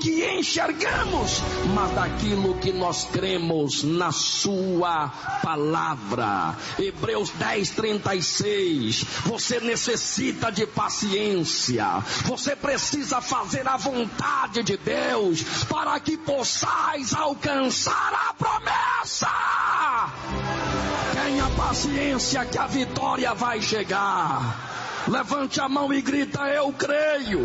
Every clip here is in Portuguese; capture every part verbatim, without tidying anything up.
que enxergamos, mas daquilo que nós cremos na sua palavra. Hebreus dez, trinta e seis. Você necessita de paciência. Você precisa fazer a vontade de Deus para que possais alcançar a promessa. Tenha paciência que a vitória vai chegar. Levante a mão e grita: eu creio.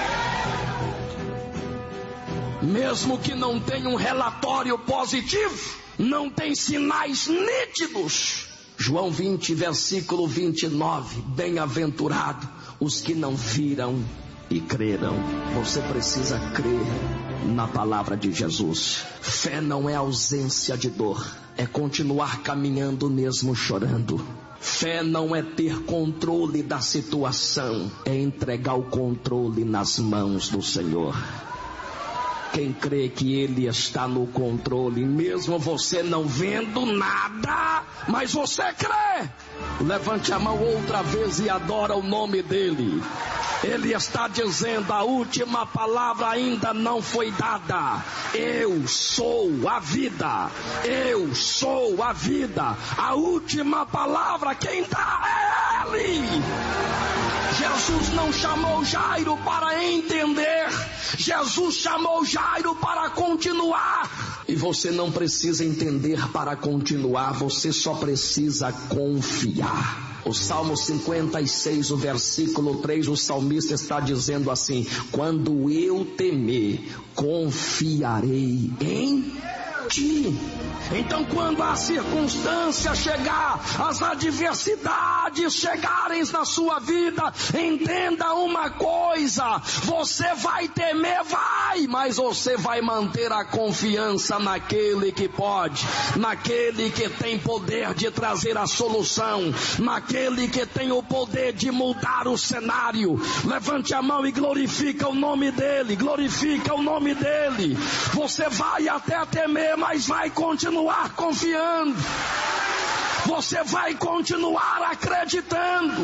Mesmo que não tenha um relatório positivo, não tem sinais nítidos. João vinte, versículo vinte e nove. Bem-aventurado os que não viram e creram. Você precisa crer na palavra de Jesus. Fé não é ausência de dor, é continuar caminhando mesmo chorando. Fé não é ter controle da situação, é entregar o controle nas mãos do Senhor. Quem crê que Ele está no controle, mesmo você não vendo nada, mas você crê, levante a mão outra vez e adora o nome dEle. Ele está dizendo: a última palavra ainda não foi dada. Eu sou a vida. Eu sou a vida. A última palavra quem dá é Ele. Jesus não chamou Jairo para entender. Jesus chamou Jairo para continuar. E você não precisa entender para continuar. Você só precisa confiar. O Salmo cinquenta e seis, o versículo três, o salmista está dizendo assim: quando eu temer, confiarei em ti. Então, quando a circunstância chegar, as adversidades chegarem na sua vida, entenda uma coisa: você vai temer, vai, mas você vai manter a confiança naquele que pode, naquele que tem poder de trazer a solução, naquele que tem o poder de mudar o cenário. Levante a mão e glorifica o nome dele, glorifica o nome dele. Você vai até temer, mas vai continuar confiando. Você vai continuar acreditando.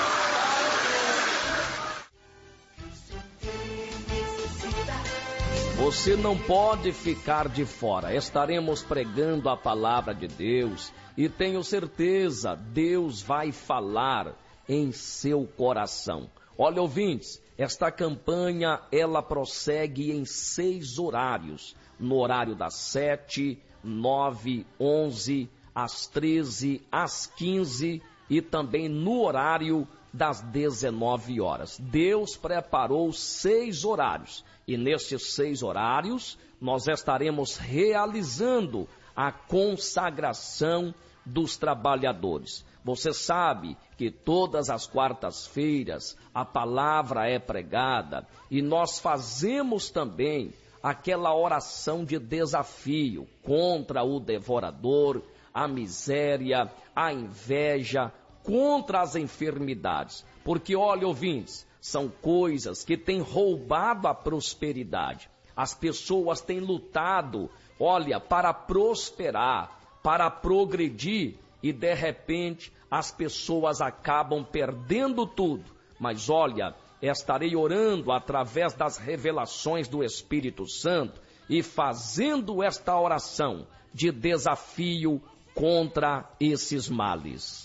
Você não pode ficar de fora. Estaremos pregando a palavra de Deus e tenho certeza, Deus vai falar em seu coração. Olha, ouvintes, esta campanha ela prossegue em seis horários. No horário das sete, nove, onze, às treze, às quinze e também no horário das dezenove horas. Deus preparou seis horários e nesses seis horários nós estaremos realizando a consagração dos trabalhadores. Você sabe que todas as quartas-feiras a palavra é pregada e nós fazemos também aquela oração de desafio contra o devorador, a miséria, a inveja, contra as enfermidades. Porque, olha, ouvintes, são coisas que têm roubado a prosperidade. As pessoas têm lutado, olha, para prosperar, para progredir, e de repente as pessoas acabam perdendo tudo. Mas olha, estarei orando através das revelações do Espírito Santo e fazendo esta oração de desafio contra esses males.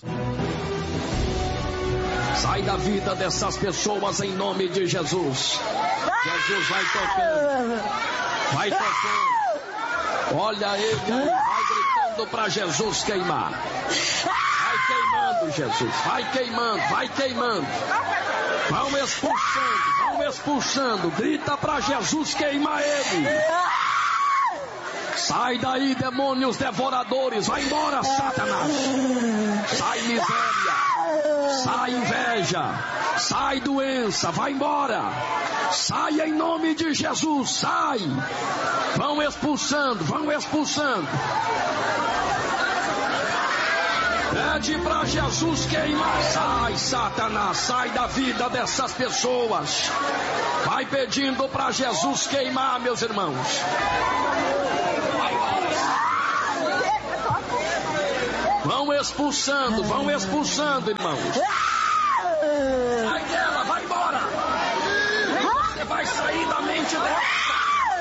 Sai da vida dessas pessoas em nome de Jesus. Jesus vai tocando, vai tocando. Olha ele, vai gritando para Jesus queimar. Vai queimando, Jesus, vai queimando, vai queimando. Vão expulsando, vão expulsando. Grita para Jesus queimar ele. Sai daí, demônios devoradores. Vai embora, Satanás. Sai miséria, sai inveja, sai doença. Vai embora. Sai em nome de Jesus, sai. Vão expulsando, vão expulsando. Pede para Jesus queimar. Sai, Satanás, sai da vida dessas pessoas. Vai pedindo para Jesus queimar, meus irmãos. Vão expulsando, vão expulsando, irmãos. Sai dela, vai embora. Você vai sair da mente dela.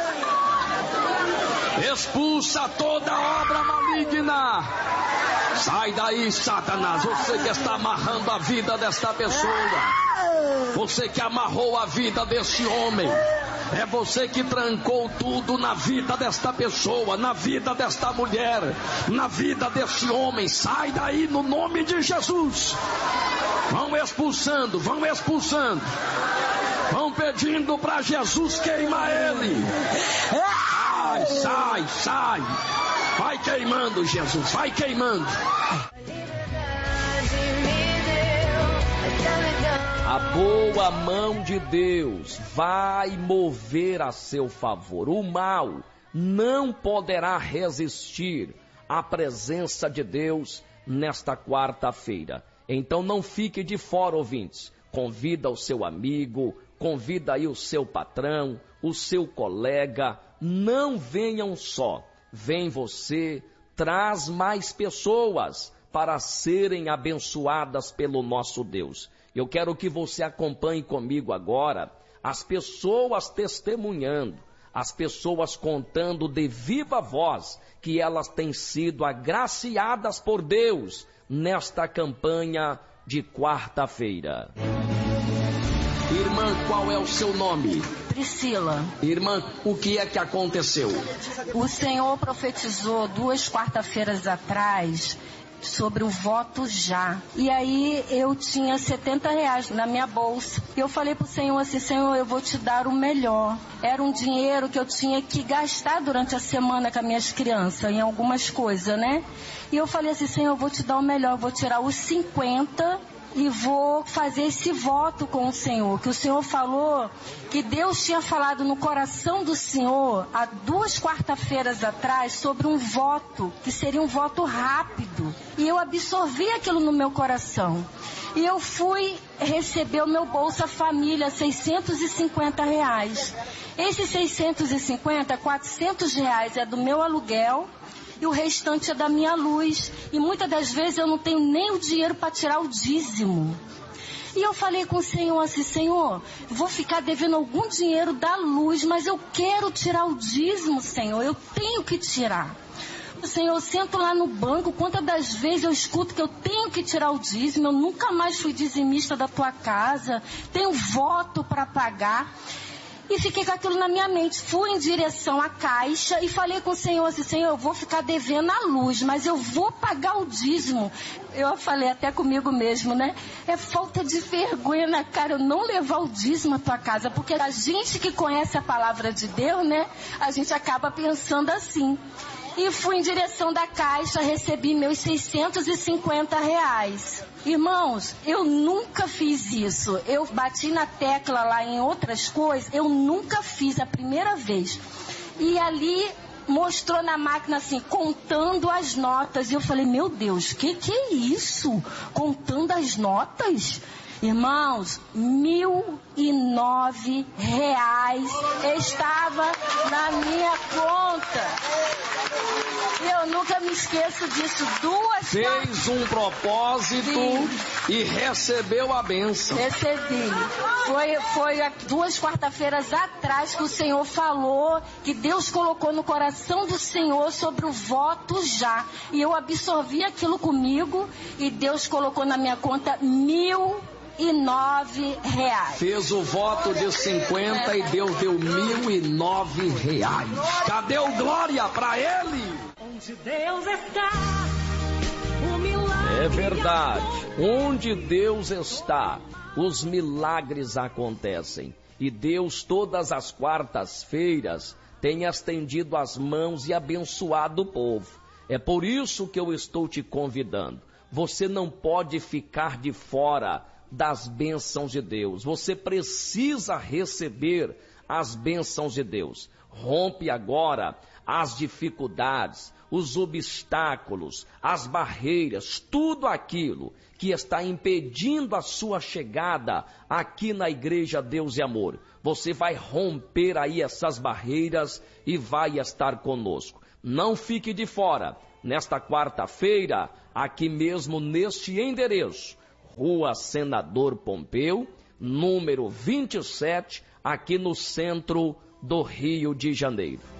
Expulsa toda obra maligna. Sai daí, Satanás. Você que está amarrando a vida desta pessoa. Você que amarrou a vida desse homem. É você que trancou tudo na vida desta pessoa, na vida desta mulher, na vida desse homem. Sai daí no nome de Jesus. Vão expulsando, vão expulsando. Vão pedindo para Jesus queimar ele. Sai, sai, sai. Vai queimando, Jesus, vai queimando. A boa mão de Deus vai mover a seu favor. O mal não poderá resistir à presença de Deus nesta quarta-feira. Então não fique de fora, ouvintes. Convida o seu amigo, convida aí o seu patrão, o seu colega. Não venham só. Vem você, traz mais pessoas para serem abençoadas pelo nosso Deus. Eu quero que você acompanhe comigo agora as pessoas testemunhando, as pessoas contando de viva voz que elas têm sido agraciadas por Deus nesta campanha de quarta-feira. Irmã, qual é o seu nome? Priscila. Irmã, o que é que aconteceu? O Senhor profetizou duas quarta-feiras atrás sobre o voto já. E aí eu tinha setenta reais na minha bolsa. Eu falei pro Senhor assim, Senhor, eu vou te dar o melhor. Era um dinheiro que eu tinha que gastar durante a semana com as minhas crianças, em algumas coisas, né? E eu falei assim, Senhor, eu vou te dar o melhor, eu vou tirar os cinquenta e vou fazer esse voto com o Senhor, que o Senhor falou, que Deus tinha falado no coração do Senhor, há duas quarta-feiras atrás, sobre um voto, que seria um voto rápido. E eu absorvi aquilo no meu coração. E eu fui receber o meu Bolsa Família, seiscentos e cinquenta reais. Esses seiscentos e cinquenta, quatrocentos reais é do meu aluguel, e o restante é da minha luz. E muitas das vezes eu não tenho nem o dinheiro para tirar o dízimo. E eu falei com o Senhor assim, Senhor, vou ficar devendo algum dinheiro da luz, mas eu quero tirar o dízimo, Senhor, eu tenho que tirar. Senhor, eu sento lá no banco, quantas das vezes eu escuto que eu tenho que tirar o dízimo, eu nunca mais fui dizimista da tua casa, tenho voto para pagar. E fiquei com aquilo na minha mente. Fui em direção à caixa e falei com o Senhor assim, Senhor, eu vou ficar devendo a luz, mas eu vou pagar o dízimo. Eu falei até comigo mesmo, né? É falta de vergonha na cara eu não levar o dízimo à tua casa, porque a gente que conhece a palavra de Deus, né? A gente acaba pensando assim. E fui em direção da caixa, recebi meus seiscentos e cinquenta reais. Irmãos, eu nunca fiz isso. Eu bati na tecla lá em outras coisas, eu nunca fiz a primeira vez. E ali mostrou na máquina assim, contando as notas. E eu falei, meu Deus, que que é isso? Contando as notas? Irmãos, mil e nove reais estava na minha conta. E eu nunca me esqueço disso. Duas Fez um propósito. Sim. E recebeu a bênção. Recebi. Foi, foi duas quarta-feiras atrás que o Senhor falou, que Deus colocou no coração do Senhor sobre o voto já. E eu absorvi aquilo comigo e Deus colocou na minha conta mil e nove reais. Fez o voto de cinquenta e Deus deu mil e nove reais. Cadê o glória para ele? Onde Deus está, o milagre. É verdade. Onde Deus está, os milagres acontecem. E Deus, todas as quartas-feiras, tem estendido as mãos e abençoado o povo. É por isso que eu estou te convidando. Você não pode ficar de fora das bênçãos de Deus. Você precisa receber as bênçãos de Deus. Rompe agora as dificuldades, os obstáculos, as barreiras, tudo aquilo que está impedindo a sua chegada aqui na Igreja Deus e Amor. Você vai romper aí essas barreiras e vai estar conosco. Não fique de fora. Nesta quarta-feira, aqui mesmo neste endereço, Rua Senador Pompeu, número vinte e sete, aqui no centro do Rio de Janeiro.